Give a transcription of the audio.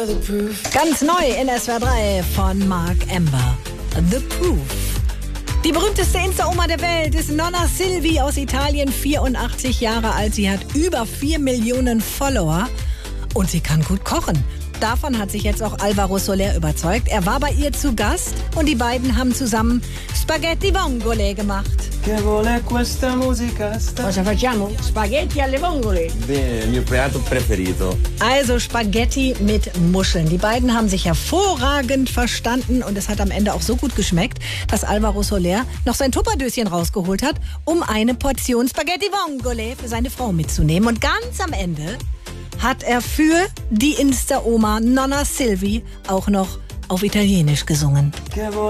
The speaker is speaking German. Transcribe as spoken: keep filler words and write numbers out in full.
Ganz neu in S W R drei von Mark Amber. The Proof. Die berühmteste Insta-Oma der Welt ist Nonna Silvi aus Italien, vierundachtzig Jahre alt. Sie hat über vier Millionen Follower und sie kann gut kochen. Davon hat sich jetzt auch Alvaro Soler überzeugt. Er war bei ihr zu Gast und die beiden haben zusammen Spaghetti Vongole gemacht. Che vuole questa musica sta... Cosa facciamo? Spaghetti alle vongole. Bene, mio piatto preferito. Also Spaghetti mit Muscheln. Die beiden haben sich hervorragend verstanden und es hat am Ende auch so gut geschmeckt, dass Alvaro Soler noch sein Tupperdöschen rausgeholt hat, um eine Portion Spaghetti Vongole für seine Frau mitzunehmen. Und ganz am Ende hat er für die Insta-Oma Nonna Silvi auch noch auf Italienisch gesungen.